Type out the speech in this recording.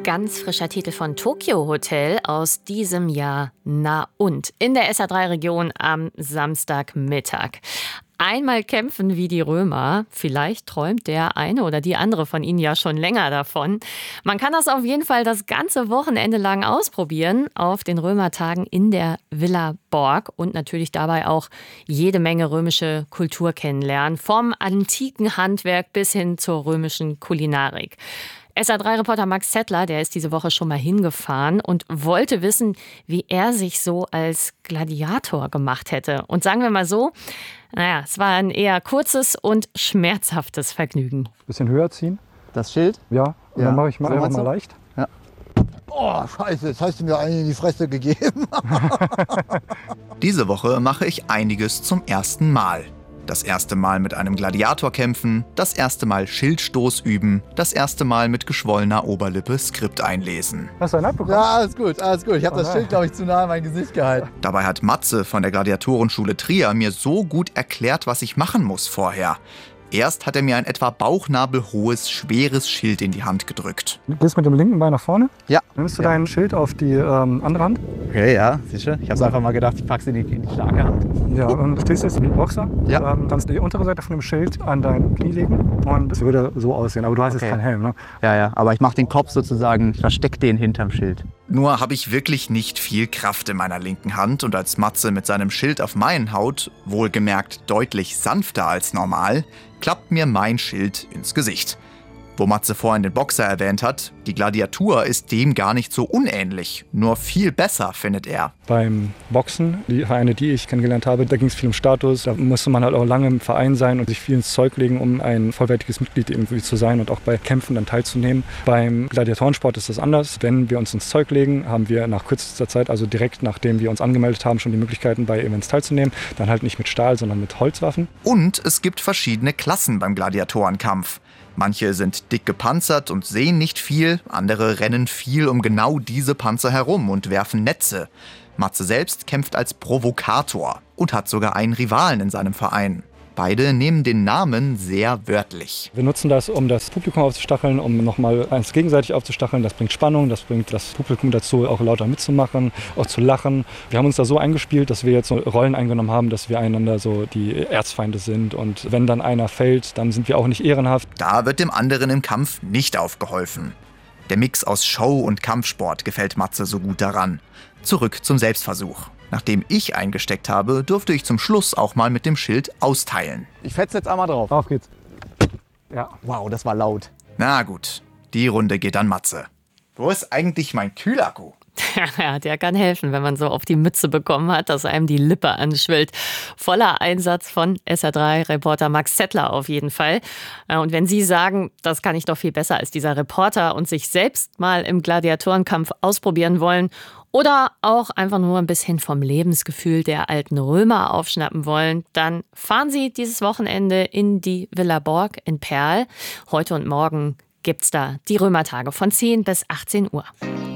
Ganz frischer Titel von Tokyo Hotel aus diesem Jahr. Na und? In der SA3-Region am Samstagmittag. Einmal kämpfen wie die Römer. Vielleicht träumt der eine oder die andere von Ihnen ja schon länger davon. Man kann das auf jeden Fall das ganze Wochenende lang ausprobieren auf den Römertagen in der Villa Borg und natürlich dabei auch jede Menge römische Kultur kennenlernen. Vom antiken Handwerk bis hin zur römischen Kulinarik. SA3-Reporter Max Zettler, der ist diese Woche schon mal hingefahren und wollte wissen, wie er sich so als Gladiator gemacht hätte. Und sagen wir mal so, es war ein eher kurzes und schmerzhaftes Vergnügen. Bisschen höher ziehen. Das Schild? Ja, und dann mache ich mal einfach mal leicht. Ja. Oh, scheiße, jetzt hast du mir einen in die Fresse gegeben. Diese Woche mache ich einiges zum ersten Mal. Das erste Mal mit einem Gladiator kämpfen, das erste Mal Schildstoß üben, das erste Mal mit geschwollener Oberlippe Skript einlesen. Hast du einen abbekommen? Ja, alles gut, alles gut. Ich habe das Schild, glaube ich, zu nah an mein Gesicht gehalten. Dabei hat Matze von der Gladiatorenschule Trier mir so gut erklärt, was ich machen muss vorher. Erst hat er mir ein etwa bauchnabelhohes, schweres Schild in die Hand gedrückt. Du gehst mit dem linken Bein nach vorne. Ja. Nimmst du dein Schild auf die andere Hand. Okay, ja, sicher. Ich habe einfach mal gedacht, ich packe es in die starke Hand. Ja, und du stehst jetzt wie ein Boxer. Ja. Kannst die untere Seite von dem Schild an dein Knie legen und es würde so aussehen. Aber du hast jetzt keinen Helm, ne? Ja, aber ich mache den Kopf sozusagen, ich verstecke den hinterm Schild. Nur habe ich wirklich nicht viel Kraft in meiner linken Hand und als Matze mit seinem Schild auf meinen haut, wohlgemerkt deutlich sanfter als normal, klappt mir mein Schild ins Gesicht. Wo Matze vorhin den Boxer erwähnt hat, die Gladiatur ist dem gar nicht so unähnlich, nur viel besser, findet er. Beim Boxen, die Vereine, die ich kennengelernt habe, da ging es viel um Status. Da musste man halt auch lange im Verein sein und sich viel ins Zeug legen, um ein vollwertiges Mitglied irgendwie zu sein und auch bei Kämpfen dann teilzunehmen. Beim Gladiatorensport ist das anders. Wenn wir uns ins Zeug legen, haben wir nach kürzester Zeit, also direkt nachdem wir uns angemeldet haben, schon die Möglichkeiten, bei Events teilzunehmen. Dann halt nicht mit Stahl, sondern mit Holzwaffen. Und es gibt verschiedene Klassen beim Gladiatorenkampf. Manche sind dick gepanzert und sehen nicht viel, andere rennen viel um genau diese Panzer herum und werfen Netze. Matze selbst kämpft als Provokator und hat sogar einen Rivalen in seinem Verein. Beide nehmen den Namen sehr wörtlich. Wir nutzen das, um das Publikum aufzustacheln, um nochmal eins gegenseitig aufzustacheln. Das bringt Spannung, das bringt das Publikum dazu, auch lauter mitzumachen, auch zu lachen. Wir haben uns da so eingespielt, dass wir jetzt so Rollen eingenommen haben, dass wir einander so die Erzfeinde sind. Und wenn dann einer fällt, dann sind wir auch nicht ehrenhaft. Da wird dem anderen im Kampf nicht aufgeholfen. Der Mix aus Show und Kampfsport gefällt Matze so gut daran. Zurück zum Selbstversuch. Nachdem ich eingesteckt habe, durfte ich zum Schluss auch mal mit dem Schild austeilen. Ich fetze jetzt einmal drauf. Auf geht's. Ja. Wow, das war laut. Na gut, die Runde geht an Matze. Wo ist eigentlich mein Kühlakku? Ja, der kann helfen, wenn man so auf die Mütze bekommen hat, dass einem die Lippe anschwillt. Voller Einsatz von SA3-Reporter Max Zettler auf jeden Fall. Und wenn Sie sagen, das kann ich doch viel besser als dieser Reporter und sich selbst mal im Gladiatorenkampf ausprobieren wollen oder auch einfach nur ein bisschen vom Lebensgefühl der alten Römer aufschnappen wollen, dann fahren Sie dieses Wochenende in die Villa Borg in Perl. Heute und morgen gibt's da die Römertage von 10 bis 18 Uhr.